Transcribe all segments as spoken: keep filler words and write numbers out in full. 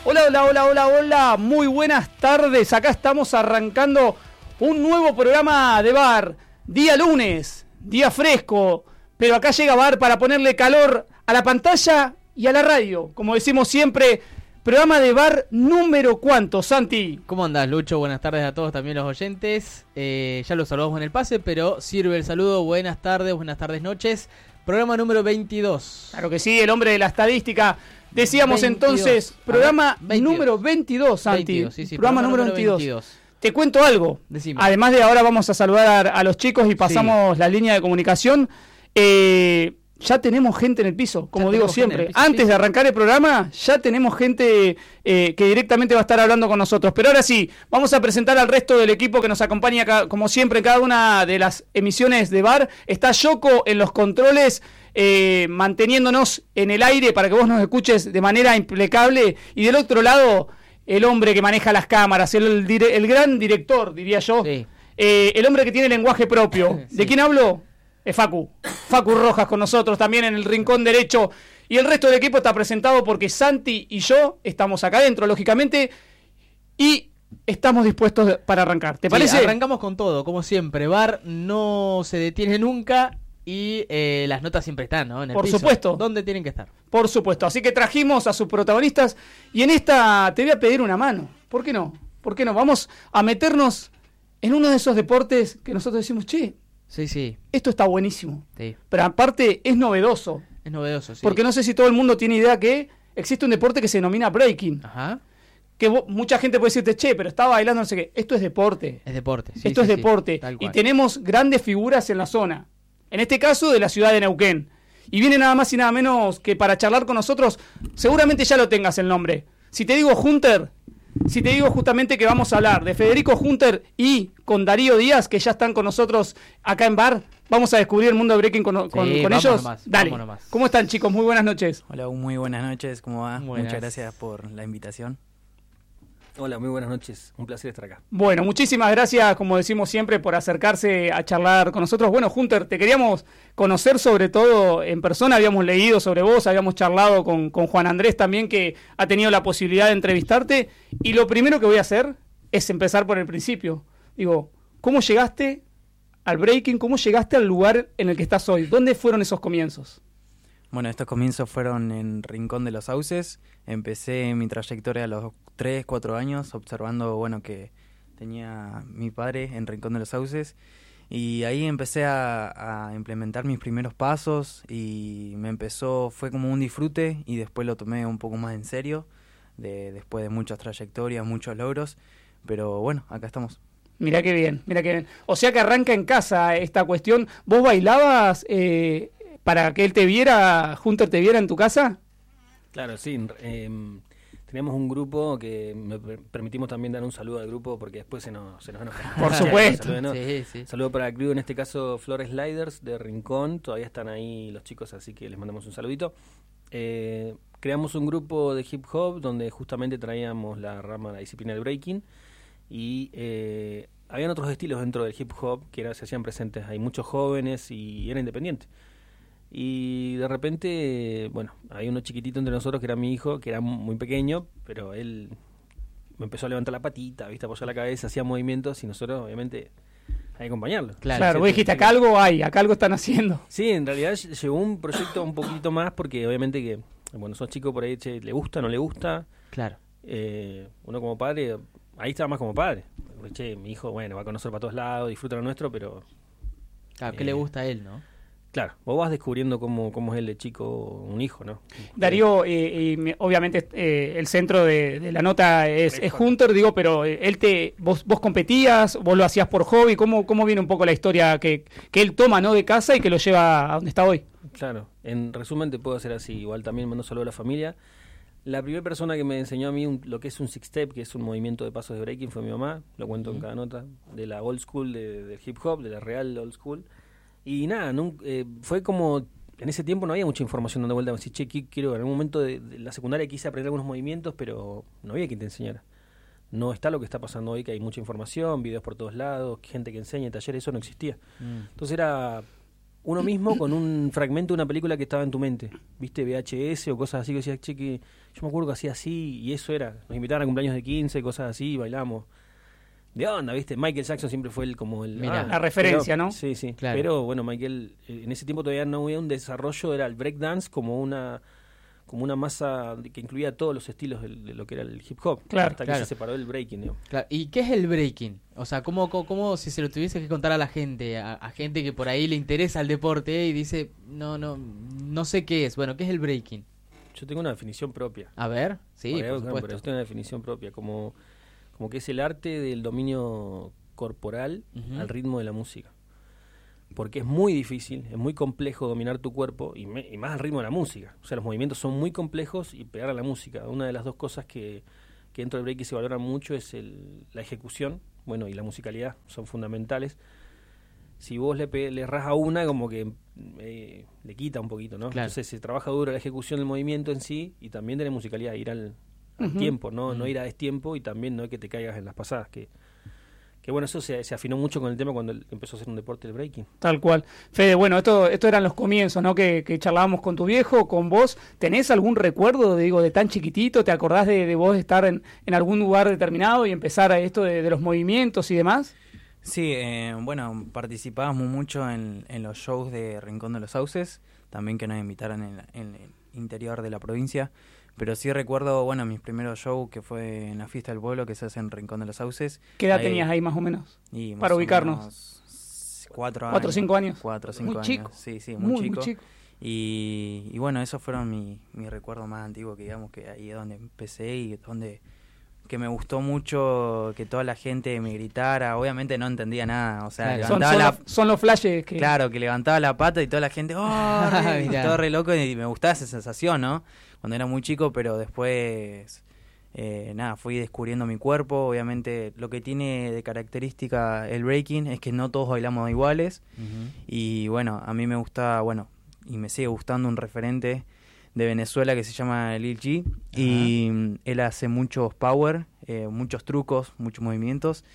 Hola, hola, hola, hola, hola, muy buenas tardes. Acá estamos arrancando un nuevo programa de bar. Día lunes, día fresco, pero acá llega Bar para ponerle calor a la pantalla y a la radio. Como decimos siempre, programa de bar número ¿cuánto, Santi? ¿Cómo andás, Lucho? Buenas tardes a todos, también los oyentes. Eh, ya los saludamos en el pase, pero sirve el saludo. Buenas tardes, buenas tardes, noches. Programa número veintidós. Claro que sí, el hombre de la estadística. Decíamos veintidós. Entonces, programa ver, veintidós. número veintidós, Santi. veintidós, sí, sí, programa, programa número número veintidós. veintidós. Te cuento algo. Decime. Además de ahora vamos a saludar a, a los chicos y pasamos Sí. la línea de comunicación. Eh, ya tenemos gente en el piso, como Ya digo tenemos gente en siempre. el piso, Antes sí, de sí. arrancar el programa, ya tenemos gente eh, que directamente va a estar hablando con nosotros. Pero ahora sí, vamos a presentar al resto del equipo que nos acompaña, acá, como siempre, en cada una de las emisiones de Bar. Está Yoko en los controles, eh, manteniéndonos en el aire para que vos nos escuches de manera impecable. Y del otro lado, el hombre que maneja las cámaras, el, el, dire, el gran director, diría yo. Sí. Eh, el hombre que tiene lenguaje propio. Sí. ¿De quién hablo? Es Facu. Facu Rojas con nosotros también en el rincón derecho. Y el resto del equipo está presentado porque Santi y yo estamos acá adentro, lógicamente. Y estamos dispuestos para arrancar. ¿Te Sí, parece? arrancamos con todo, como siempre. Bar no se detiene nunca y eh, las notas siempre están, ¿no? En el Por piso. supuesto. ¿Dónde tienen que estar? Por supuesto. Así que trajimos a sus protagonistas. Y en esta te voy a pedir una mano. ¿Por qué no? ¿Por qué no? Vamos a meternos en uno de esos deportes que nosotros decimos, che, Sí, sí. esto está buenísimo. Sí. Pero aparte es novedoso. Es novedoso, sí. Porque no sé si todo el mundo tiene idea que existe un deporte que se denomina breaking. Ajá. Que vos, mucha gente puede decirte, che, pero está bailando, no sé qué. Esto es deporte. Es deporte. Sí, Esto sí, es sí, deporte. tal Y cual. tenemos grandes figuras en la zona. En este caso, de la ciudad de Neuquén. Y viene nada más y nada menos que para charlar con nosotros. Seguramente ya lo tengas el nombre. Si te digo Hunter, si te digo justamente que vamos a hablar de Federico Hunter y con Darío Díaz, que ya están con nosotros acá en Bar, vamos a descubrir el mundo de breaking con, con, Sí, con vamos ellos. nomás, Dale. vamos nomás. ¿Cómo están, chicos? Muy buenas noches. Hola, muy buenas noches, ¿cómo va? Buenas. Muchas gracias por la invitación. Hola, muy buenas noches. Un placer estar acá. Bueno, muchísimas gracias, como decimos siempre, por acercarse a charlar con nosotros. Bueno, Hunter, te queríamos conocer sobre todo en persona, habíamos leído sobre vos, habíamos charlado con, con Juan Andrés también, que ha tenido la posibilidad de entrevistarte. Y lo primero que voy a hacer es empezar por el principio. Digo, ¿cómo llegaste al breaking? ¿Cómo llegaste al lugar en el que estás hoy? ¿Dónde fueron esos comienzos? Bueno, estos comienzos fueron en Rincón de los Sauces. Empecé mi trayectoria a los tres, cuatro años, observando, bueno, que tenía mi padre en Rincón de los Sauces. Y ahí empecé a, a implementar mis primeros pasos y me empezó, fue como un disfrute y después lo tomé un poco más en serio, de, después de muchas trayectorias, muchos logros. Pero bueno, acá estamos. Mirá qué bien, mirá qué bien. O sea que arranca en casa esta cuestión. ¿Vos bailabas eh, para que él te viera, Hunter te viera en tu casa? Claro, sí. Eh, tenemos un grupo que me per- permitimos también dar un saludo al grupo porque después se nos, se nos enoja. Por supuesto. Saludo, ¿no? Sí, sí. Saludo para el crew, en este caso Flores Sliders de Rincón. Todavía están ahí los chicos, así que les mandamos un saludito. Eh, creamos un grupo de hip hop donde justamente traíamos la rama, la disciplina del breaking. Y eh, habían otros estilos dentro del hip hop que era, se hacían presentes. Hay muchos jóvenes y era independiente. Y de repente, bueno, hay uno chiquitito entre nosotros que era mi hijo, que era muy pequeño, pero él me empezó a levantar la patita, ¿viste? Apoyar la cabeza, hacía movimientos y nosotros, obviamente, hay que acompañarlo. Claro, Claro, vos dijiste, acá algo hay, acá algo están haciendo. Sí, en realidad llevó un proyecto un poquito más porque obviamente que, bueno, sos chicos por ahí, che, le gusta, no le gusta. Claro. Eh, uno como padre, ahí estaba más como padre. Porque, che, mi hijo, bueno, va a conocer para todos lados, disfruta lo nuestro, pero... Claro, ¿qué Eh, le gusta a él, no? Claro, vos vas descubriendo cómo, cómo es el de chico un hijo, ¿no? Darío, eh, y me- obviamente eh, el centro de, de la nota es, es Hunter, digo, pero eh, él te, vos, vos competías, vos lo hacías por hobby, ¿cómo, cómo viene un poco la historia que, que él toma, ¿no?, de casa y que lo lleva a donde está hoy? Claro, en resumen te puedo hacer así, igual también mando saludo a la familia. La primera persona que me enseñó a mí un- lo que es un six step, que es un movimiento de pasos de breaking, fue mi mamá, lo cuento en cada nota, de la old school de- del hip hop, de la real old school. Y nada, nun- eh, fue como, en ese tiempo no había mucha información dando vuelta, me decía, che, qui- quiero, en algún momento de, de la secundaria quise aprender algunos movimientos, pero no había quien te enseñara. No está lo que está pasando hoy, que hay mucha información, videos por todos lados, gente que enseña, talleres, eso no existía. Mm. Entonces era uno mismo con un fragmento de una película que estaba en tu mente, ¿viste? V H S o cosas así, que decías, che, que yo me acuerdo que hacía así, y eso era, nos invitaban a cumpleaños de quince, cosas así, y bailamos. De onda, ¿viste? Michael Jackson siempre fue el como el... Mirá, ah, la referencia, pero, ¿no? Sí, sí, Claro. pero bueno, Michael, eh, en ese tiempo todavía no había un desarrollo, era el breakdance como una como una masa que incluía todos los estilos del- de, lo que era el hip hop, Claro, hasta claro. que se separó del breaking, ¿no? Claro. ¿Y qué es el breaking? O sea, ¿cómo, cómo, cómo si se lo tuviese que contar a la gente, a, a gente que por ahí le interesa el deporte y dice, no, no, no sé qué es? Bueno, ¿qué es el breaking? Yo tengo una definición propia. A ver, sí, Por ahí, por bueno, supuesto. pero yo tengo una definición propia, como, como que es el arte del dominio corporal Ujú. al ritmo de la música. Porque es muy difícil, es muy complejo dominar tu cuerpo y, me- y más al ritmo de la música. O sea, los movimientos son muy complejos y pegar a la música. Una de las dos cosas que, que dentro del break se valora mucho es el, la ejecución, bueno, y la musicalidad, son fundamentales. Si vos le, pe- le errás a una, como que eh, le quita un poquito, ¿no? Claro. Entonces se trabaja duro la ejecución del movimiento en sí y también de la musicalidad, ir al, al Ujú. tiempo, ¿no? No Mm. ir a destiempo y también no que te caigas en las pasadas, que... Que bueno, eso se, se afinó mucho con el tema cuando el- empezó a ser un deporte el breaking. Tal cual. Fede, bueno, esto, esto eran los comienzos, ¿no? Que, que charlábamos con tu viejo, con vos. ¿Tenés algún recuerdo, digo, de tan chiquitito? ¿Te acordás de, de vos estar en, en algún lugar determinado y empezar a esto de, de los movimientos y demás? Sí, eh, bueno, participábamos mucho en, en los shows de Rincón de los Sauces, también que nos invitaron en, la- en el interior de la provincia, pero sí recuerdo, bueno, mis primeros shows que fue en la fiesta del pueblo que se hace en Rincón de los Sauces. ¿Qué edad Ahí- tenías ahí más o menos? y más para o ubicarnos? menos Cuatro, ¿Cuatro o años. cinco años? Cuatro o cinco Muy años. chico. Sí, sí, muy, chico. chico. Y, y bueno, esos fueron mi, mi recuerdo más antiguo, que digamos que ahí es donde empecé y donde que me gustó mucho que toda la gente me gritara. Obviamente no entendía nada, o sea, Claro. Son, levantaba son la... los, son los flashes que... Claro, que levantaba la pata y toda la gente, ¡oh! re", Mirá. todo re loco, y me gustaba esa sensación, ¿no? Cuando era muy chico, pero después, eh, nada, fui descubriendo mi cuerpo. Obviamente lo que tiene de característica el breaking es que no todos bailamos iguales. Ujú. Y bueno, a mí me gusta, bueno, y me sigue gustando un referente de Venezuela que se llama Lil G. Y mm, él hace muchos power, eh, muchos trucos, muchos movimientos.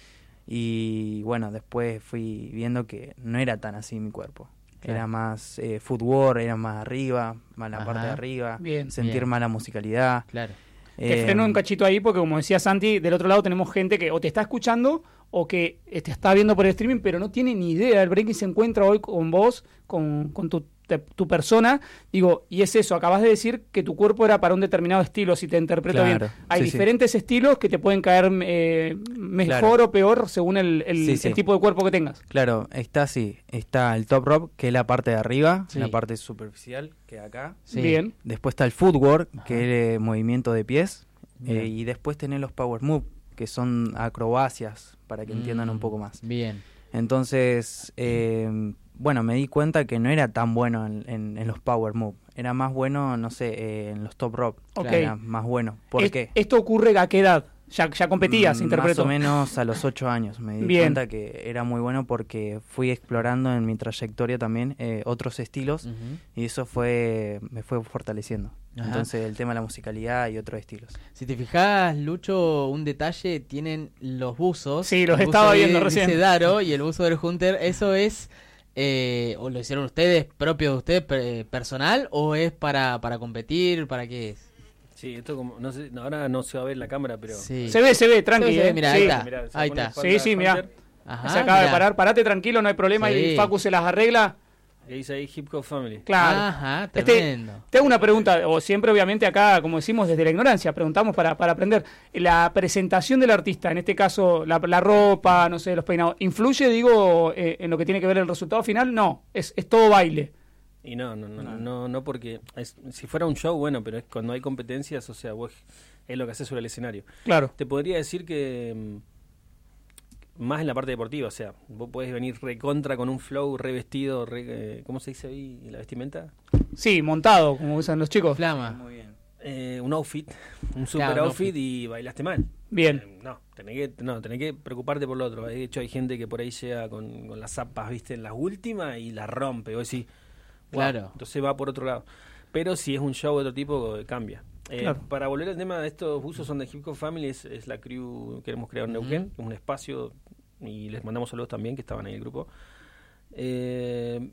Y bueno, después fui viendo que no era tan así mi cuerpo. Claro. Era más eh, footwork, era más arriba, más la Ajá. parte de arriba, Bien. sentir Bien. más la musicalidad. Claro. Te Eh, freno un cachito ahí porque, como decía Santi, del otro lado tenemos gente que o te está escuchando o que te está viendo por el streaming, pero no tiene ni idea. El breaking se encuentra hoy con vos, con, con tu, te- tu persona. Digo, y es eso, acabas de decir que tu cuerpo era para un determinado estilo, si te interpreto Claro, bien. Hay sí, sí. diferentes estilos que te pueden caer eh, mejor Claro. o peor según el, el- Sí, sí. el tipo de cuerpo que tengas. Claro, está así. Está el top rope, que es la parte de arriba, Sí. la parte superficial, que acá. Sí. Bien. Después está el footwork, que es eh, movimiento de pies. Bien. Eh, y después tenés los power move, que son acrobacias, para que entiendan Mm, un poco más. Bien. Entonces, eh, bueno, me di cuenta que no era tan bueno en, en- en los power move. Era más bueno, no sé, eh, en los top rope. Ok. Era más bueno. ¿Por Es- qué? ¿Esto ocurre a qué edad? Ya, ya competías, Mm, interpreto. Más o menos a los ocho años me di Bien. cuenta que era muy bueno porque fui explorando en mi trayectoria también eh, otros estilos Ujú. y eso fue me fue fortaleciendo. Ajá. Entonces el tema de la musicalidad y otros estilos. Si te fijas, Lucho, un detalle, tienen los buzos. Sí, los El buzo estaba de- viendo dice recién. Daro y el buzo del Hunter, ¿eso es, eh, o lo hicieron ustedes, propio de ustedes, pe- personal, o es para, para competir, para qué es? Sí, esto como, no sé, no, ahora no se va a ver en la cámara, pero... Sí. Se ve, se ve, tranqui. Se ve, se ve, eh. mirá, Sí. ahí está. Mirá, se Ahí pone está. espalda Sí, sí, mirá. Hunter, Ajá, se acaba de mirá. parar, parate tranquilo, no hay problema, Sí. y Facu se las arregla. y dice ahí Hip Hop Family. Claro. Ajá, Este, tremendo. te hago una pregunta, o siempre obviamente acá, como decimos, desde la ignorancia, preguntamos para, para aprender. La presentación del artista, en este caso la, la ropa, no sé, los peinados, ¿influye, digo, eh, en lo que tiene que ver el resultado final? No, es, es todo baile. Y no, no, no, no, no, no porque es- si fuera un show, bueno, pero es cuando hay competencias, o sea, vos es lo que haces sobre el escenario. Claro. Te podría decir que mm, más en la parte deportiva, o sea, vos podés venir recontra con un flow revestido, re, eh, ¿cómo se dice ahí la vestimenta? Sí, montado, como usan los chicos. Flama. Muy bien. Eh, un outfit, un super Claro, un outfit, outfit. y bailaste mal. Bien. Eh, no, tenés que, no, tenés que preocuparte por lo otro. De hecho, hay gente que por ahí llega con, con las zapas, viste, en las últimas y las rompe. Vos decís, wow, Claro. entonces va por otro lado. Pero si es un show de otro tipo, eh, cambia. Eh, Claro. Para volver al tema de estos buzos son de Hip Hop Family, es, es la crew que hemos creado en Ujú. Neuquén, que es un espacio, y les mandamos saludos también, que estaban ahí en el grupo. Eh,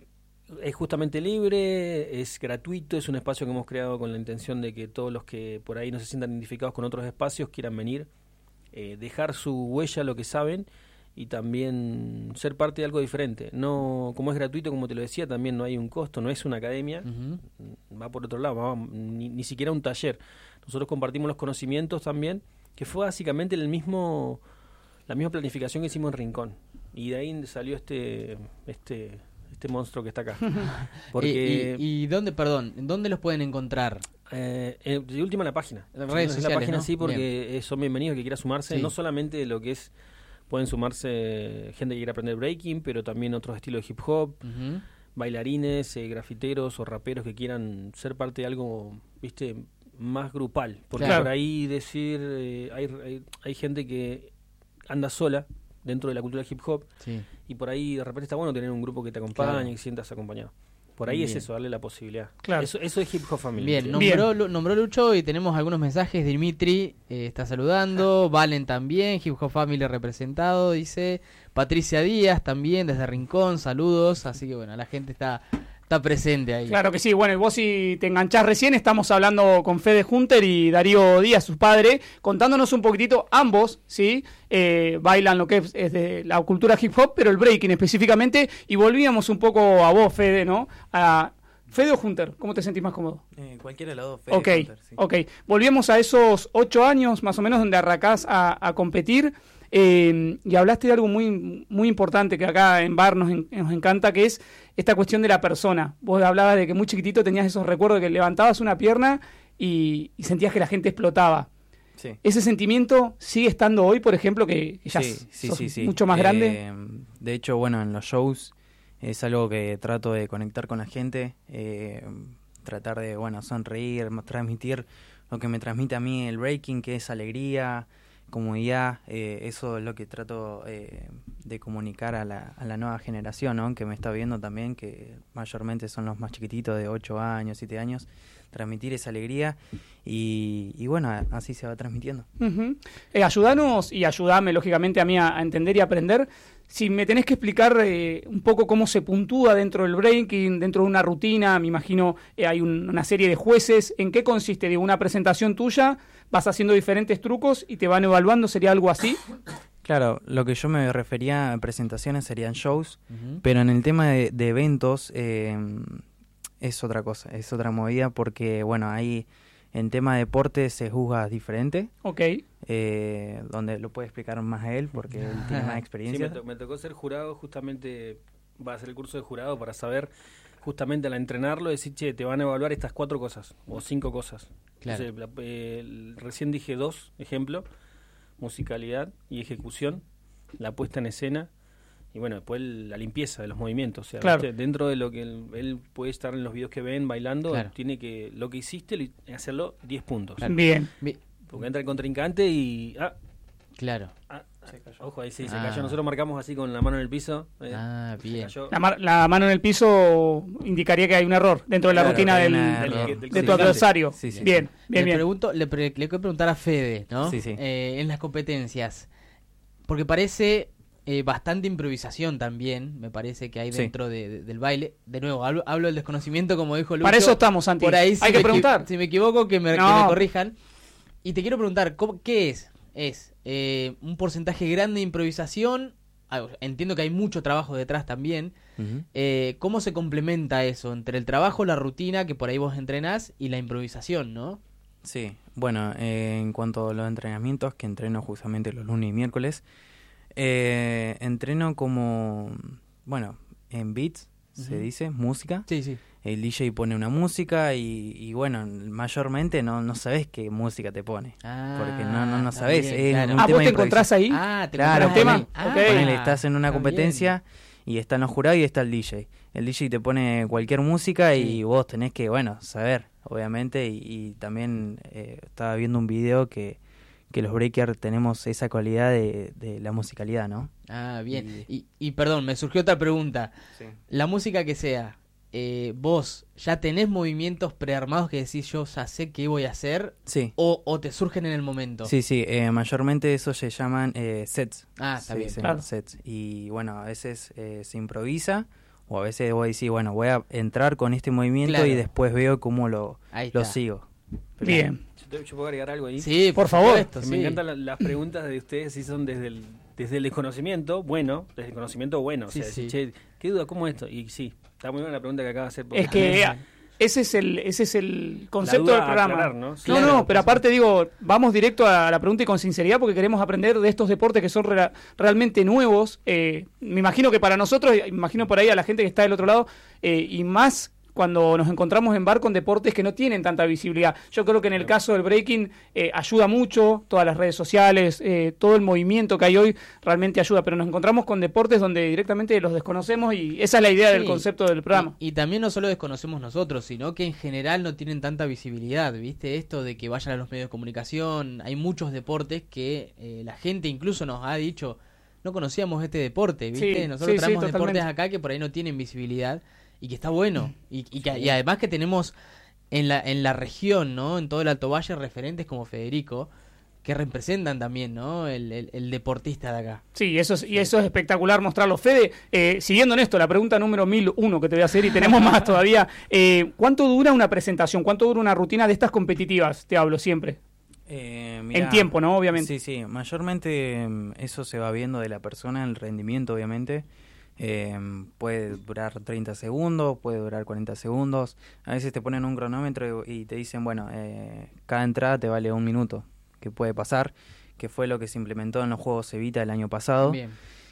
Es justamente libre, es gratuito, es un espacio que hemos creado con la intención de que todos los que por ahí no se sientan identificados con otros espacios quieran venir, eh, dejar su huella, lo que saben, y también ser parte de algo diferente. No, como es gratuito, como te lo decía, también no hay un costo, no es una academia, uh-huh. va por otro lado, va, ni, ni siquiera un taller. Nosotros compartimos los conocimientos también, que fue básicamente el mismo, la misma planificación que hicimos en Rincón. Y de ahí salió este, este, este monstruo que está acá. Porque, ¿Y, y, y dónde, perdón, dónde los pueden encontrar? Eh, eh, de última la página. Las redes sociales, la página ¿no? Sí, porque bien. Son bienvenidos que quiera sumarse, sí. no solamente lo que es, pueden sumarse gente que quiera aprender breaking, pero también otros estilos de hip hop, uh-huh. bailarines, eh, grafiteros o raperos que quieran ser parte de algo, viste, más grupal. Porque claro. por ahí decir, eh, hay, hay, hay gente que anda sola dentro de la cultura del hip hop, sí. y por ahí de repente está bueno tener un grupo que te acompañe claro. y que sientas acompañado. Por ahí Bien. es eso, darle la posibilidad. Claro. Eso, eso es Hip Hop Family. Bien, nombró, Bien. nombró Lucho y tenemos algunos mensajes. Dimitri eh, está saludando, Valen también, Hip Hop Family representado, dice. Patricia Díaz también, desde Rincón, saludos. Así que bueno, la gente está... Está presente ahí. Claro que sí. Bueno, y vos si te enganchás recién, estamos hablando con Fede Hunter y Darío Díaz, su padre, contándonos un poquitito, ambos, ¿sí? Eh, bailan lo que es, es de la cultura hip hop, pero el breaking específicamente, y volvíamos un poco a vos, Fede, ¿no? A Fede o Hunter, ¿cómo te sentís más cómodo? Eh, cualquiera de los dos, Fede Ok, Hunter, sí. ok. Volvíamos a esos ocho años, más o menos, donde arrancás a, a competir. Eh, y hablaste de algo muy muy importante que acá en Bar nos, en, nos encanta, que es esta cuestión de la persona. Vos hablabas de que muy chiquitito tenías esos recuerdos de que levantabas una pierna y, y sentías que la gente explotaba. Sí. ¿Ese sentimiento sigue estando hoy, por ejemplo, que, que ya sí, sí, sos sí, sí. mucho más eh, grande? De hecho, bueno, en los shows es algo que trato de conectar con la gente, eh, tratar de, bueno, sonreír, transmitir lo que me transmite a mí el breaking, que es alegría, comodidad. Eh, eso es lo que trato eh, de comunicar a la, a la nueva generación, ¿no? Que me está viendo también, que mayormente son los más chiquititos de ocho años, siete años, transmitir esa alegría y, y bueno, así se va transmitiendo. Uh-huh. Eh, ayúdanos y ayúdame lógicamente a mí a, a entender y aprender. Si me tenés que explicar eh, un poco cómo se puntúa dentro del breaking, dentro de una rutina, me imagino eh, hay un, una serie de jueces, ¿en qué consiste? Digo, una presentación tuya, vas haciendo diferentes trucos y te van evaluando, ¿sería algo así? Claro, lo que yo me refería a presentaciones serían shows, uh-huh. pero en el tema de, de eventos eh, es otra cosa, es otra movida porque, bueno, ahí en tema de deporte se juzga diferente. Ok. Eh, donde lo puede explicar más a él porque él tiene más experiencia. Sí, me, to- me tocó ser jurado, justamente va a hacer el curso de jurado para saber, justamente al entrenarlo, decir, che, te van a evaluar estas cuatro cosas o cinco cosas. Claro. Entonces, la, eh, recién dije dos, ejemplo, musicalidad y ejecución, la puesta en escena y bueno, después el, la limpieza de los movimientos. O sea, claro. ¿viste? Dentro de lo que él, él puede estar en los videos que ven bailando, claro. tiene que, lo que hiciste, li- hacerlo diez puntos. Claro. Bien. Bien. Porque entra el contrincante y... Ah, Claro. ah, se cayó. Ojo, ahí sí, se Ah. cayó. Nosotros marcamos así con la mano en el piso. Eh, Ah, se bien. cayó. La, mar- la mano en el piso indicaría que hay un error dentro de la Claro, rutina hay del, una- del- error. del de tu contrincante. adversario. Sí, sí. Bien, bien, le bien. pregunto, le, pre- le quiero preguntar a Fede, ¿no? Sí, sí. Eh, en las competencias, porque parece eh, bastante improvisación también, me parece que hay Sí. dentro de, de- del baile. De nuevo, hablo, hablo del desconocimiento, como dijo Lucho. Para eso estamos, Santi. Por ahí, si hay que me equi- preguntar. Si me equivoco, que me, No. que me corrijan. Y te quiero preguntar, ¿cómo, ¿qué es? ¿Es eh, un porcentaje grande de improvisación? Ah, entiendo que hay mucho trabajo detrás también. Uh-huh. Eh, ¿Cómo se complementa eso entre el trabajo, la rutina, que por ahí vos entrenás, y la improvisación, no? Sí, bueno, eh, en cuanto a los entrenamientos, que entreno justamente los lunes y miércoles, eh, entreno como, bueno, en beats, uh-huh. se dice, música. Sí, sí. El D J pone una música y, y bueno, mayormente no, no sabes qué música te pone. Ah, porque no, no, no está sabes. bien, es claro. un Ah, tema vos de te encontrás ahí. Ah, te Claro, encontrás tema. ahí. Ah, Ok. Ponele, estás en una está competencia y están los jurados y está el D J. El D J te pone cualquier música y Sí. vos tenés que, bueno, saber, obviamente. Y, y también eh, estaba viendo un video que, que los breakers tenemos esa cualidad de, de la musicalidad, ¿no? Ah, bien. Y, y perdón, me surgió otra pregunta. Sí. La música que sea, eh, ¿vos ya tenés movimientos prearmados que decís yo ya sé qué voy a hacer? Sí. ¿O, o te surgen en el momento? Sí, sí, eh, mayormente eso se llaman eh, sets. Ah, está se bien. dicen Claro. sets. Y bueno, a veces eh, se improvisa O a veces voy a decir, bueno, voy a entrar con este movimiento Claro. y después veo cómo lo, Ahí lo está. sigo. Pero- Bien. Yo, te- yo puedo agregar algo ahí. Sí, Por favor. supuesto, Que sí. Me encantan la- las preguntas de ustedes si son desde el, desde el desconocimiento, bueno, desde el conocimiento bueno. O Sí, sea, sí. decir, che, ¿qué duda? ¿Cómo es esto? Y sí, está muy buena la pregunta que acaba de hacer. porque- Es que ese es el ese es el concepto duda del a programa. aclarar, ¿no? No, Sí, no, claro, pero por aparte digo, vamos directo a la pregunta y con sinceridad porque queremos aprender de estos deportes que son re- realmente nuevos. Eh, me imagino que para nosotros, imagino por ahí a la gente que está del otro lado, eh, y más cuando nos encontramos en bar con deportes que no tienen tanta visibilidad. Yo creo que en el caso del breaking eh, ayuda mucho, todas las redes sociales, eh, todo el movimiento que hay hoy realmente ayuda, pero nos encontramos con deportes donde directamente los desconocemos y esa es la idea Sí. del concepto del programa. Y, y también no solo desconocemos nosotros, sino que en general no tienen tanta visibilidad, ¿viste? Esto de que vayan a los medios de comunicación, hay muchos deportes que eh, la gente incluso nos ha dicho, no conocíamos este deporte, ¿viste? Sí, Nosotros sí, sí, traemos deportes totalmente. acá que por ahí no tienen visibilidad y que está bueno. Y, y, que- y además que tenemos en la, en la región, ¿no? En todo el Alto Valle referentes como Federico, que representan también, ¿no? El, el, el deportista de acá. Sí, eso es, y eso es espectacular mostrarlo. Fede, eh, siguiendo en esto, la pregunta número mil uno que te voy a hacer y tenemos más todavía. Eh, ¿Cuánto dura una presentación? ¿Cuánto dura una rutina de estas competitivas? Te hablo siempre. Eh, mirá, En tiempo, ¿no? Obviamente. Sí, sí, mayormente mm, eso se va viendo de la persona, el rendimiento obviamente. Eh, puede durar treinta segundos, puede durar cuarenta segundos. A veces te ponen un cronómetro y, y te dicen, bueno, eh, cada entrada te vale un minuto, que puede pasar, que fue lo que se implementó en los Juegos Evita el año pasado. Bien.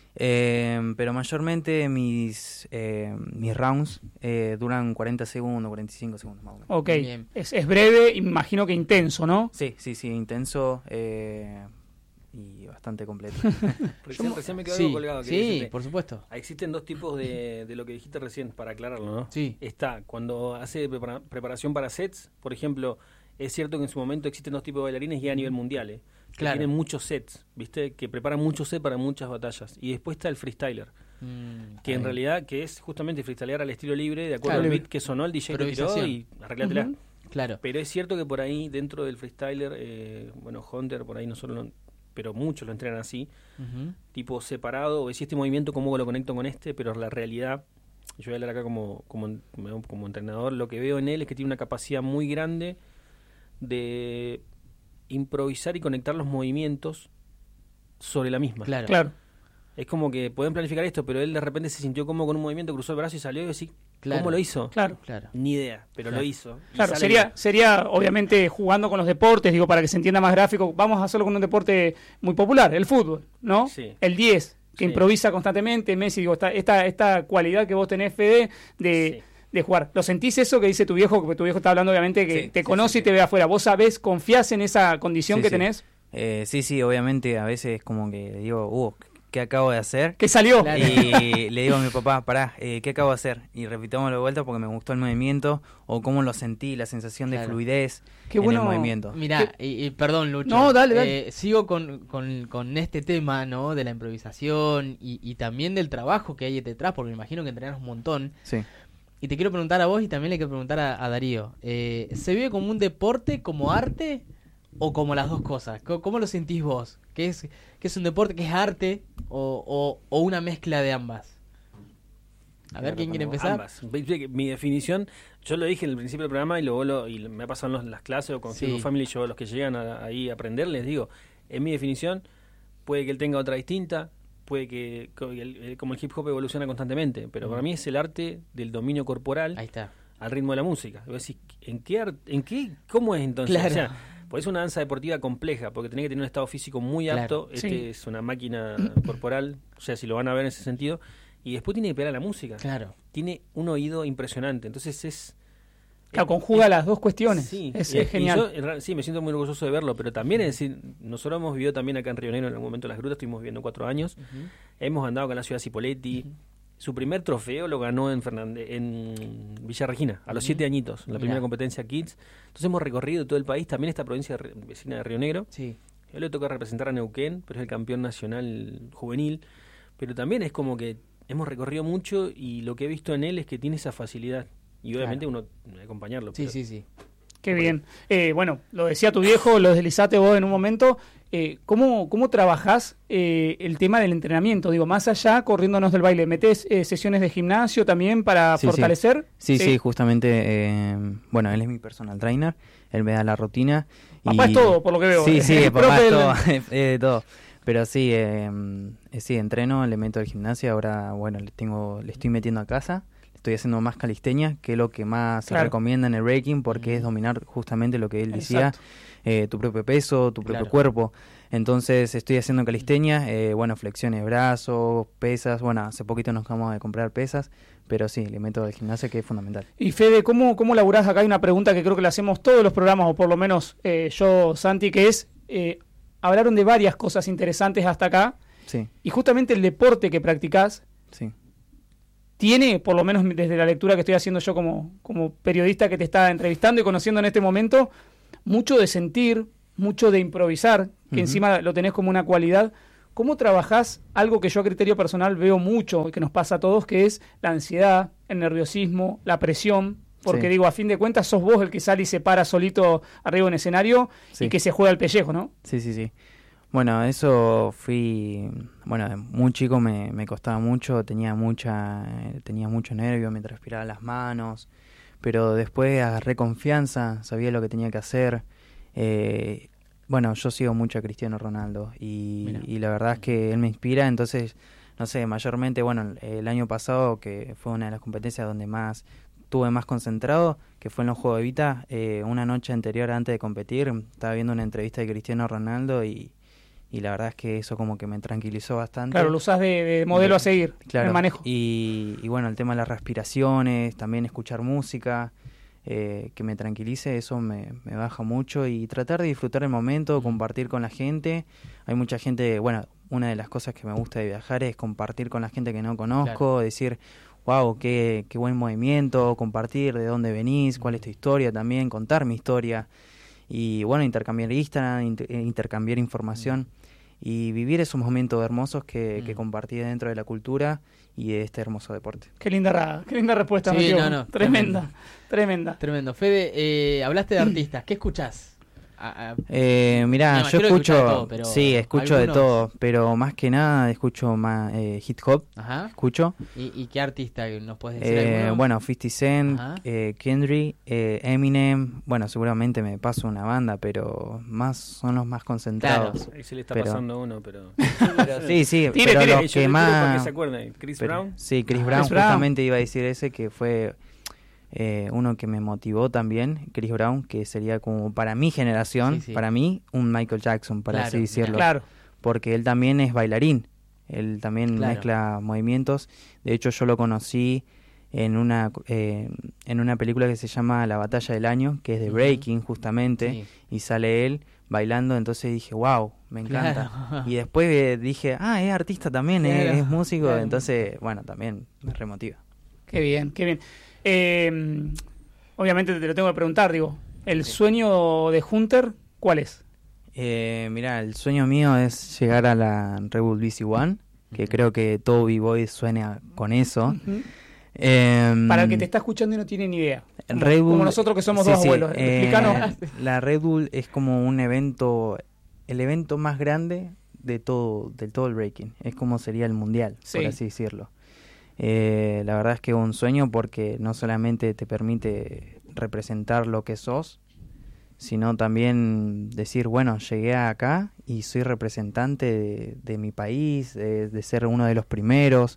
Eh, pero mayormente mis eh, mis rounds eh, duran cuarenta segundos, cuarenta y cinco segundos más o menos. Ok, Bien. es, es breve, imagino que intenso, ¿no? Sí, sí, sí, intenso eh, y bastante completo. Recién, recién me quedó Sí, algo colgado. quería sí, decirte. por supuesto. Existen dos tipos de, de lo que dijiste recién, para aclararlo, ¿no? Sí. Está, cuando hace prepara- preparación para sets, por ejemplo, es cierto que en su momento existen dos tipos de bailarines y a nivel mundial, ¿eh? Que Claro. tienen muchos sets, ¿viste? Que preparan muchos sets para muchas batallas. Y después está el freestyler, Mm, que en ahí. realidad que es justamente freestylear al estilo libre, de acuerdo Claro. al beat que sonó, el D J te tiró Improvisación. y arreglátela. Ujú. Claro. Pero es cierto que por ahí, dentro del freestyler, eh, bueno, Hunter por ahí no solo, lo- pero muchos lo entrenan así, Ujú. tipo separado, o decir este movimiento, cómo lo conecto con este, pero la realidad, yo voy a hablar acá como, como, como entrenador, lo que veo en él es que tiene una capacidad muy grande de improvisar y conectar los movimientos sobre la misma. Claro. Claro. Es como que pueden planificar esto, pero él de repente se sintió como con un movimiento, cruzó el brazo y salió y decía, Claro. ¿cómo lo hizo? Claro. Claro. Ni idea, pero Claro. lo hizo. y Claro, sale sería, bien. sería obviamente jugando con los deportes, digo, para que se entienda más gráfico, vamos a hacerlo con un deporte muy popular, el fútbol, ¿no? Sí. El diez, que Sí. improvisa constantemente, Messi, digo, esta, esta, esta cualidad que vos tenés, Fede, de, Sí. de jugar. ¿Lo sentís eso que dice tu viejo? Porque tu viejo está hablando, obviamente, que Sí, te sí, conoce sí, y te sí. ve afuera. ¿Vos sabés, confías en esa condición Sí, que sí. tenés? Eh, sí, sí, obviamente a veces como que digo, uh, ¿qué acabo de hacer? ¿Qué salió? Claro. Y le digo a mi papá, pará, eh, ¿qué acabo de hacer? Y repitámoslo de vuelta porque me gustó el movimiento o cómo lo sentí, la sensación de Claro. fluidez Qué en bueno. el movimiento. Mirá, y, y perdón, Lucho. No, dale, dale. Eh, sigo con, con, con este tema, ¿no? De la improvisación y, y también del trabajo que hay detrás, porque me imagino que entrenás un montón. Sí. Y te quiero preguntar a vos y también le quiero preguntar a, a Darío. Eh, ¿Se ve como un deporte, como arte o como las dos cosas? ¿Cómo, cómo lo sentís vos? ¿Qué es, qué es un deporte, qué es arte o, o, o una mezcla de ambas? A ver, ¿quién quiere Como empezar? ambas. Viste que mi definición, yo lo dije en el principio del programa y luego lo, y me ha pasado en los- las clases o con Sí. Circle Family, yo a los que llegan a- ahí a aprender les digo, en mi definición, puede que él tenga otra distinta, puede que co- el- el- como el hip hop evoluciona constantemente, pero para mí es el arte del dominio corporal Ahí está. al ritmo de la música. Y vos decís, ¿en qué, ar- en qué, cómo es entonces? Claro. O sea, pues es una danza deportiva compleja, porque tenés que tener un estado físico muy Claro. apto. Este Sí. es una máquina corporal, o sea, si lo van a ver en ese sentido. Y después tiene que pegar a la música. Claro. Tiene un oído impresionante. Entonces es... Claro, conjuga las dos cuestiones. Sí, es, y- es y genial. yo, en realidad, sí, me siento muy orgulloso de verlo, pero también es decir, nosotros hemos vivido también acá en Río Negro en algún momento las grutas, estuvimos viviendo cuatro años. Ujú. Hemos andado con la ciudad Cipoletti. Su primer trofeo lo ganó en Fernande- en Villa Regina, a los Ujú. siete añitos, en la Mirá. primera competencia Kids. Entonces hemos recorrido todo el país, también esta provincia de Ri- vecina de Río Negro. Sí. A él le toca representar a Neuquén, pero es el campeón nacional juvenil. Pero también es como que hemos recorrido mucho y lo que he visto en él es que tiene esa facilidad. Y obviamente Claro. uno hay que acompañarlo. Sí, pero sí, sí. Qué bien. Eh, bueno, lo decía tu viejo, lo deslizaste vos en un momento. Eh, ¿Cómo, cómo trabajás eh, el tema del entrenamiento? Digo, más allá, corriéndonos del baile, ¿metés eh, sesiones de gimnasio también para sí, fortalecer? Sí, sí, sí, justamente, eh, bueno, él es mi personal trainer, él me da la rutina. Papá y... es todo, por lo que veo. Sí, sí, El papá es profe todo, del- es de todo. Pero sí, eh, eh, sí, entreno, le meto al gimnasio, ahora, bueno, le, tengo, le estoy metiendo a casa, estoy haciendo más calistenia, que es lo que más Claro. se recomienda en el breaking, porque es dominar justamente lo que él decía, Exacto. eh, tu propio peso, tu propio Claro. cuerpo. Entonces estoy haciendo calistenia, eh, bueno, flexiones de brazos, pesas, bueno, hace poquito nos acabamos de comprar pesas, pero sí, le meto al gimnasio, que es fundamental. Y Fede, ¿cómo, cómo laburás? Acá hay una pregunta que creo que le hacemos todos los programas, o por lo menos eh, yo, Santi, que es, eh, hablaron de varias cosas interesantes hasta acá, Sí, y justamente el deporte que practicás sí. tiene, por lo menos desde la lectura que estoy haciendo yo como, como periodista que te está entrevistando y conociendo en este momento, mucho de sentir, mucho de improvisar, que Ujú. encima lo tenés como una cualidad. ¿Cómo trabajás algo que yo a criterio personal veo mucho y que nos pasa a todos, que es la ansiedad, el nerviosismo, la presión? Porque Sí. digo, a fin de cuentas sos vos el que sale y se para solito arriba en escenario Sí. y que se juega el pellejo, ¿no? Sí, sí, sí. Bueno, eso fui, bueno, de muy chico me, me costaba mucho, tenía mucha, eh, tenía mucho nervio, me transpiraban las manos, pero después agarré confianza, sabía lo que tenía que hacer. Eh, bueno, yo sigo mucho a Cristiano Ronaldo y, Mirá. y la verdad es que él me inspira, entonces, no sé, mayormente, bueno, el año pasado, que fue una de las competencias donde más estuve más concentrado, que fue en los Juegos de Vita, eh, una noche anterior antes de competir, estaba viendo una entrevista de Cristiano Ronaldo y, y la verdad es que eso como que me tranquilizó bastante. Claro, lo usás de, de modelo a seguir, Claro, el manejo. Y, y bueno, el tema de las respiraciones, también escuchar música, eh, que me tranquilice, eso me, me baja mucho y tratar de disfrutar el momento, compartir con la gente. Hay mucha gente, bueno, una de las cosas que me gusta de viajar es compartir con la gente que no conozco, decir, wow, qué, qué buen movimiento, compartir de dónde venís, cuál es tu historia también, contar mi historia y bueno, intercambiar Instagram, inter- intercambiar información y vivir esos momentos hermosos que, que compartí dentro de la cultura y de este hermoso deporte. Qué linda, ra- qué linda respuesta, Sí, Mateo. no, no, Tremenda, tremenda. Tremendo. Fede, eh, hablaste de artistas. ¿Qué escuchás? A- a- Eh, mirá, Me yo imagino que escucho, escuchás de todo, pero sí, escucho de algunos- todo, pero más que nada escucho más eh, hip hop, Ajá. escucho. ¿Y, y qué artista nos puedes decir? Eh, alguno? bueno, cincuenta Cent, Ajá. eh, Kendrick, eh, Eminem, bueno, seguramente me paso una banda, pero más son los más concentrados. Ahí se le está Pero- pasando uno, pero... Pero sí, sí, Tire, pero tire. los Yo que le tiro más... porque se acuerdan, Chris pero- Brown. Sí, Chris Ah, Brown, Chris Brown. justamente iba a decir ese que fue eh, uno que me motivó también, Chris Brown, que sería como para mi generación, Sí, sí. para mí, un Michael Jackson, para Claro, así decirlo. Claro. Porque él también es bailarín, él también Claro. mezcla movimientos. De hecho, yo lo conocí en una eh, en una película que se llama La Batalla del Año, que es de Ujú. breaking justamente, Sí. y sale él bailando, entonces dije, wow, me encanta. Claro. Y después eh, dije, ah, es artista también, es- Claro, es, músico, claro. entonces, bueno, también me remotiva. Qué bien, qué bien. Eh, obviamente te lo tengo que preguntar, digo, ¿el sueño de Hunter cuál es? Eh, mira, el sueño mío es llegar a la Red Bull B C One, que creo que todo B-Boy suena con eso. Ujú. Em, Para el que te está escuchando y no tiene ni idea. Como, Red Bull- como nosotros que somos sí, dos sí, abuelos. eh, Explícanos. la Red Bull es como un evento, el evento más grande de todo, del todo el breaking. Es como sería el mundial, Sí. por así decirlo. Eh, la verdad es que es un sueño porque no solamente te permite representar lo que sos, sino también decir, bueno, llegué acá y soy representante de, de mi país, de, de ser uno de los primeros,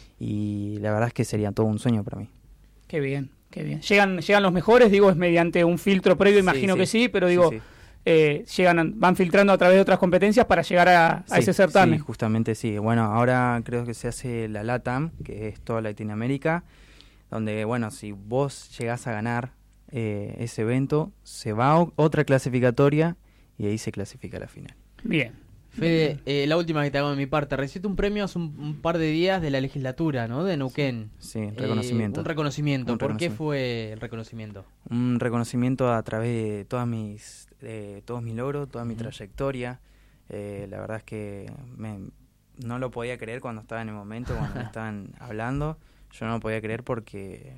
y la verdad es que sería todo un sueño para mí. Qué bien, qué bien. Llegan, llegan los mejores, digo, es mediante un filtro previo, Sí, imagino sí. que sí, pero Sí, digo, sí. eh, llegan, van filtrando a través de otras competencias para llegar a, a Sí, ese certamen. Sí, justamente sí. Bueno, ahora creo que se hace la LATAM, que es toda Latinoamérica, donde, bueno, si vos llegás a ganar eh, ese evento, se va a o- otra clasificatoria y ahí se clasifica a la final. Bien. Fede, eh, la última que te hago de mi parte. Recibiste un premio hace un, un par de días de la legislatura, ¿no? De Neuquén. Sí, Eh, reconocimiento. un reconocimiento. Un ¿Por qué reconocimiento. fue el reconocimiento? Un reconocimiento a través de todas mis, de todos mis logros, toda mi Ujú. trayectoria. Eh, la verdad es que me- no lo podía creer cuando estaba en el momento, cuando me estaban hablando. Yo no lo podía creer porque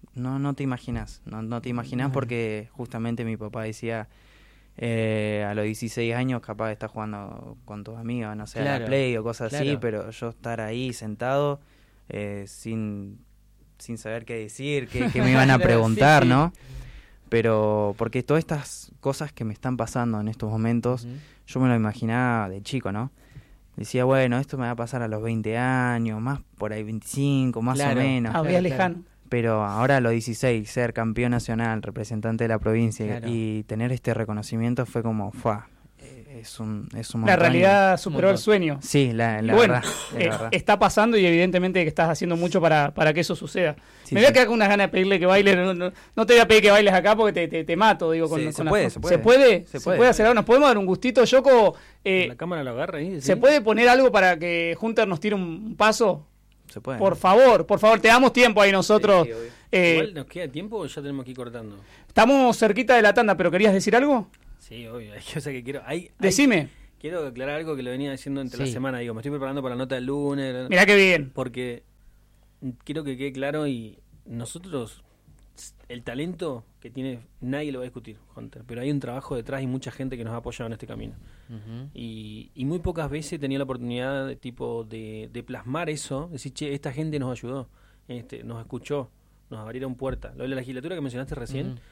no, no te imaginas, no, no te imaginas Bueno. porque justamente mi papá decía, eh, a los dieciséis años capaz de estar jugando con tus amigos, no sé, a Claro, la Play o cosas así, claro. pero yo estar ahí sentado, eh, sin, sin saber qué decir, qué, qué me iban a Claro, preguntar, sí, sí. ¿no? Pero porque todas estas cosas que me están pasando en estos momentos, Ujú. yo me lo imaginaba de chico, ¿no? Decía, bueno, esto me va a pasar a los veinte años, más por ahí veinticinco, más Claro. o menos. Ah, Claro, veías claro. lejano. Pero ahora a los dieciséis, ser campeón nacional, representante de la provincia Claro. y tener este reconocimiento fue como, ¡fua! eh, Es un, es un La montón. realidad superó el montón. sueño. Sí, la, la Y bueno, verdad. la eh, verdad. está pasando y evidentemente que estás haciendo mucho para, para que eso suceda. Sí, me voy a sí. quedar con unas ganas de pedirle que baile. No, no, no te voy a pedir que bailes acá porque te, te, te mato, digo. Con, Sí, con se las puede, cosas. se puede. ¿Se puede? Se ¿Se puede. puede hacer algo? ¿Nos podemos dar un gustito? Yoko, eh, La cámara lo agarra ahí. ¿se ¿sí? puede poner algo para que Hunter nos tire un paso? Se puede. Por favor, por favor, te damos tiempo ahí nosotros. Sí, sí, obvio. Eh, Igual nos queda tiempo o ya tenemos que ir cortando. estamos cerquita de la tanda, pero ¿querías decir algo? Sí, obvio. O sea que quiero. Hay, hay- Decime. quiero aclarar algo que lo venía diciendo entre Sí. la semana. Digo, me estoy preparando para la nota del lunes. Mirá qué bien. Porque quiero que quede claro y nosotros, el talento que tiene, nadie lo va a discutir, Hunter. Pero hay un trabajo detrás y mucha gente que nos ha apoyado en este camino. Ujú. Y, y muy pocas veces he tenido la oportunidad de, tipo, de, de plasmar eso, decir, che, esta gente nos ayudó, este, nos escuchó, nos abrieron puertas. Lo de la legislatura que mencionaste recién, Ujú.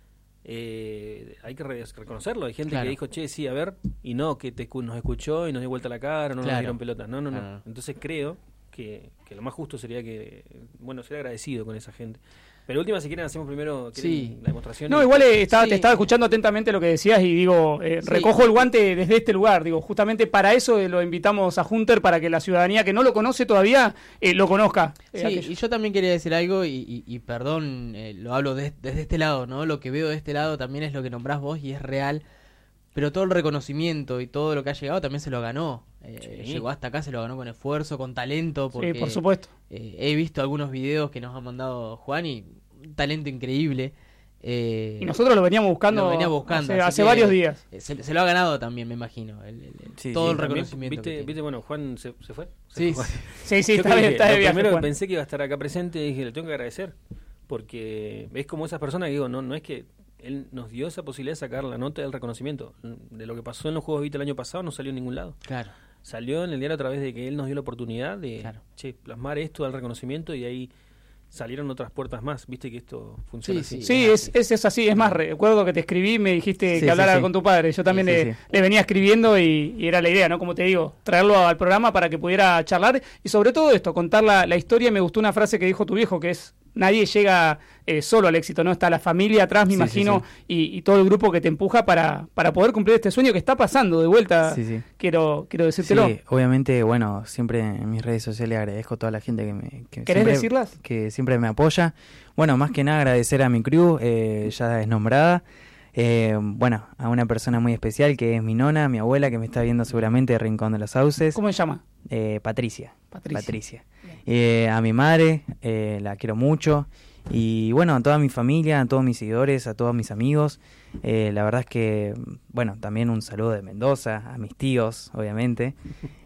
eh, hay que re- reconocerlo. Hay gente Claro. que dijo, che, sí, a ver, y no, que te, escu- nos escuchó y nos dio vuelta la cara, no Claro. nos dieron pelota. No, no, no. Claro. Entonces creo que, que lo más justo sería que, bueno, ser agradecido con esa gente. Pero última, si quieren, hacemos primero quieren Sí. la demostración. No, y- igual eh, estaba, Sí. te estaba escuchando atentamente lo que decías y digo, eh, Sí. recojo el guante desde este lugar. Digo, justamente para eso eh, lo invitamos a Hunter, para que la ciudadanía que no lo conoce todavía eh, lo conozca. Eh, Sí, aquello. y yo también quería decir algo, y, y- y perdón, eh, lo hablo de- desde este lado, ¿no? Lo que veo de este lado también es lo que nombrás vos y es real, pero todo el reconocimiento y todo lo que ha llegado también se lo ganó. Eh, Sí. Llegó hasta acá, se lo ganó con esfuerzo, con talento, porque Sí, por supuesto. eh, he visto algunos videos que nos ha mandado Juan y un talento increíble. eh, Y nosotros lo veníamos buscando, lo venía buscando, hace, así hace que, varios días. eh, Se, se lo ha ganado también, me imagino, el- el- el- Sí, todo sí, el También, reconocimiento. que ¿Viste, tiene. viste, bueno, Juan se, se fue. Se Sí, fue. sí. Sí, sí, Yo está, creo bien, que está de lo viaje, primero que Juan. pensé que iba a estar acá presente, dije, le tengo que agradecer, porque es como esas personas que digo, no, no es que él nos dio esa posibilidad de sacar la nota del reconocimiento. De lo que pasó en los Juegos Vita el año pasado no salió en ningún lado. Claro. Salió en el diario a través de que él nos dio la oportunidad de Claro. che, plasmar esto al reconocimiento y ahí salieron otras puertas más. Viste que esto funciona Sí, así. Sí, es, es, es así. Es más, recuerdo que te escribí y me dijiste Sí, que sí, hablara sí. con tu padre. Yo también Sí, sí, le, sí. le venía escribiendo y, y era la idea, ¿no? Como te digo, traerlo al programa para que pudiera charlar y sobre todo esto, contar la, la historia. Me gustó una frase que dijo tu viejo, que es: nadie llega eh, solo al éxito, ¿no? Está la familia atrás, me Sí, sí, imagino, Y, y todo el grupo que te empuja para, para poder cumplir este sueño que está pasando de vuelta. Sí, sí. Quiero, quiero decírtelo. Sí, obviamente, bueno, siempre en mis redes sociales agradezco a toda la gente que me... Que ¿Querés siempre- decirlas? Que siempre me apoya. Bueno, más que nada agradecer a mi crew, eh, ya es nombrada. Eh, bueno, a una persona muy especial que es mi nona, mi abuela, que me está viendo seguramente de Rincón de los Sauces. ¿Cómo se llama? Eh, Patricia. Patricia. Patricia. Eh, a mi madre, eh, la quiero mucho. Y bueno, a toda mi familia, a todos mis seguidores, a todos mis amigos. Eh, la verdad es que, bueno, también un saludo de Mendoza, a mis tíos, obviamente.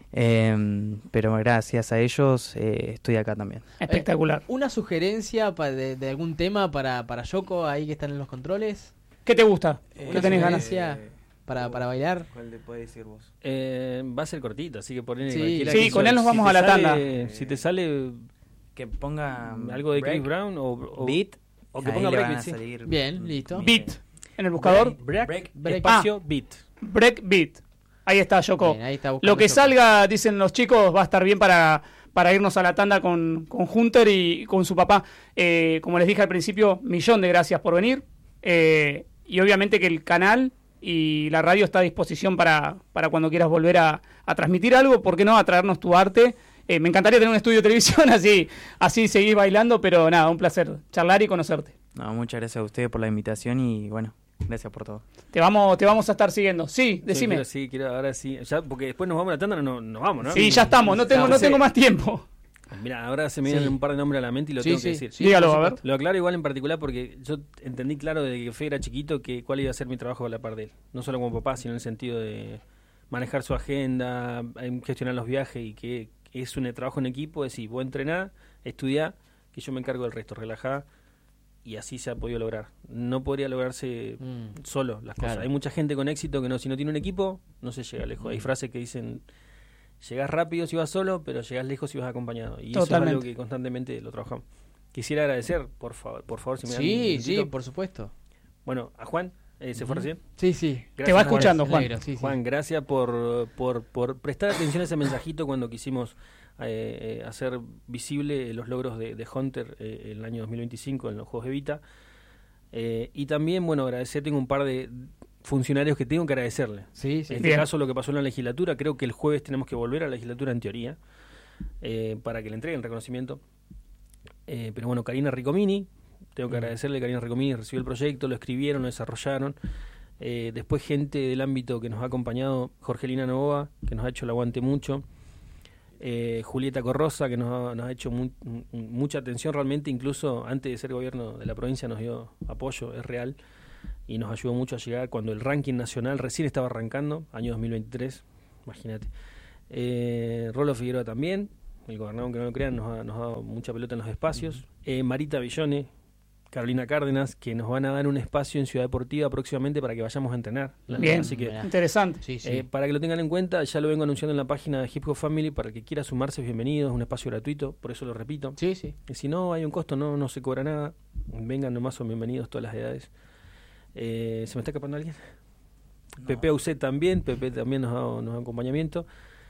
Eh, pero gracias a ellos eh, estoy acá también. Espectacular. Eh, ¿Una sugerencia pa- de, de algún tema para, para Yoko ahí que están en los controles? ¿Qué te gusta? Eh, ¿Qué tenés ganas? sugerencia para, para bailar? ¿Cuál le puedes decir vos? Eh, va a ser cortito, así que poner Sí. cualquiera Sí, que con hizo- él nos si vamos te a la sale- tanda. Si te sale Que ponga algo de Chris break, Brown o, o beat, o que ahí ponga le break van beat, a sí. salir Bien, listo. Beat. En el buscador. Break, Break, break. espacio, beat. Break Beat. Ahí está, Yoko. Bien, ahí está buscando Lo que Yoko. salga, dicen los chicos, va a estar bien para, para irnos a la tanda con, con Hunter y con su papá. Eh, como les dije al principio, millón de gracias por venir. Eh, y obviamente que el canal y la radio está a disposición para, para cuando quieras volver a, a transmitir algo. ¿Por qué no? A traernos tu arte. Eh, me encantaría tener un estudio de televisión, así, así seguir bailando, pero nada, un placer charlar y conocerte. No, muchas gracias a ustedes por la invitación y bueno, gracias por todo. Te vamos, te vamos a estar siguiendo. Sí, Yo decime. quiero, sí, quiero ahora sí. Ya, porque después nos vamos a la tanda, no, no nos vamos, ¿no? Sí, ya estamos, no tengo, no Entonces, tengo más tiempo. Mira, ahora se me vienen Sí. un par de nombres a la mente y lo Sí, tengo sí, que decir. sí, Dígalo, por a ver. supuesto. Lo aclaro igual en particular porque yo entendí claro desde que Fe era chiquito que cuál iba a ser mi trabajo a la par de él. No solo como papá, sino en el sentido de manejar su agenda, em, gestionar los viajes y que es un trabajo en equipo, es decir, vos entrenás, estudiá, que yo me encargo del resto, relajá. y así se ha podido lograr. No podría lograrse Mm. solo las cosas. Claro. Hay mucha gente con éxito que no, si no tiene un equipo, no se llega lejos. Hay frases que dicen, llegás rápido si vas solo, pero llegás lejos si vas acompañado. Y eso es Totalmente. algo que constantemente lo trabajamos. Quisiera agradecer, por favor, por favor, si me dan un Sí, sí, minutito. por supuesto. Bueno, a Juan, eh, ¿se fue recién? Sí, sí. Te va escuchando, Me Juan. alegro, sí, sí. Juan, gracias por, por, por prestar atención a ese mensajito cuando quisimos eh, eh, hacer visible los logros de, de Hunter eh, en el año dos mil veinticinco en los Juegos de Vita. Eh, y también, bueno, agradecer, tengo un par de funcionarios que tengo que agradecerle. Sí, sí. En este Bien. caso, lo que pasó en la legislatura, creo que el jueves tenemos que volver a la legislatura en teoría, eh, para que le entreguen el reconocimiento. Eh, pero bueno, Karina Ricomini, tengo que Mm. agradecerle, Karina Ricomini recibió el proyecto, lo escribieron, lo desarrollaron. Eh, después gente del ámbito que nos ha acompañado, Jorgelina Novoa, que nos ha hecho el aguante mucho. Eh, Julieta Corrosa, que nos ha, nos ha hecho mu- mu- mucha atención realmente, incluso antes de ser gobierno de la provincia nos dio apoyo, es real, y nos ayudó mucho a llegar cuando el ranking nacional recién estaba arrancando, año dos mil veintitrés, imagínate. Eh, Rolo Figueroa también, el gobernador, aunque no lo crean, nos ha, nos ha dado mucha pelota en los espacios. Eh, Marita Villone, Carolina Cárdenas, que nos van a dar un espacio en Ciudad Deportiva próximamente para que vayamos a entrenar. Bien, Así que Mirá. interesante. Sí, sí. eh, para que lo tengan en cuenta, ya lo vengo anunciando en la página de Hip Hop Family, para el que quiera sumarse, bienvenido, es un espacio gratuito, por eso lo repito. sí, sí. Y si no hay un costo, no, no se cobra nada, vengan nomás, son bienvenidos todas las edades. Eh, ¿Se me está escapando alguien? Pepe Auset también, Pepe también nos da, nos da acompañamiento.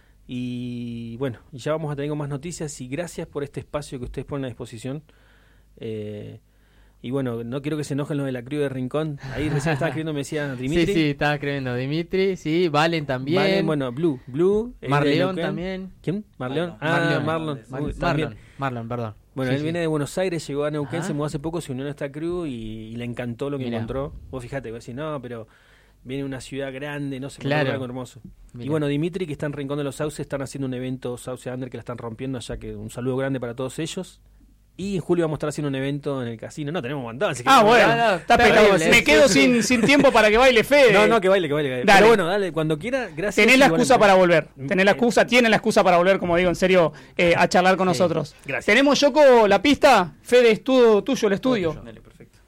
Y bueno, y ya vamos a tener más noticias y gracias por este espacio que ustedes ponen a disposición. Eh, y bueno, no quiero que se enojen los de la crew de Rincón. Ahí recién estaba escribiendo, me decía Dimitri. Sí, sí, estaba escribiendo Dimitri, sí, Valen también. Vale, bueno, Blue, Blue. es de Marleón Neuquén. también. ¿Quién? Marleón. Marlon. Ah, Marleón. Marlon. Mar- Uy, también. Marlon, Marlon, perdón. Bueno, Sí, él sí. viene de Buenos Aires, llegó a Neuquén, Ajá. se mudó hace poco, se unió a esta crew y, y le encantó lo que Mirá. encontró. Vos fijate, vos decís, no, pero viene de una ciudad grande, no sé, Claro. algo hermoso. Y Mirá. bueno, Dimitri, que está en Rincón de los Sauces, están haciendo un evento Sauce Under que la están rompiendo, allá que un saludo grande para todos ellos. Y en julio vamos a estar haciendo un evento en el casino. No tenemos montón, así que... Ah, bueno, No, no, está terrible, espectacular. Me eh. quedo sin, sin tiempo para que baile Fede. No, no, que baile, que baile. Que baile. Dale. Pero bueno, dale, cuando quiera, gracias. Tenés la igualmente. excusa para volver. Mm, Tenés la eh, excusa, tienen la excusa para volver, como digo, en serio, eh, a charlar con Sí. nosotros. Gracias. Tenemos, Yoko, la pista. Fede, es todo tuyo el estudio. Dale, perfecto.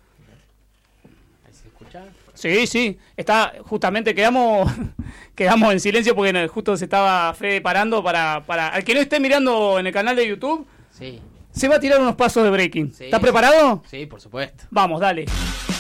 Ahí se escucha. Sí, sí. Está, justamente quedamos, quedamos en silencio porque no, justo se estaba Fede parando para, para. Al que no esté mirando en el canal de YouTube, Sí, se va a tirar unos pasos de breaking. Sí, ¿Estás sí. preparado? sí, por supuesto. Vamos, dale.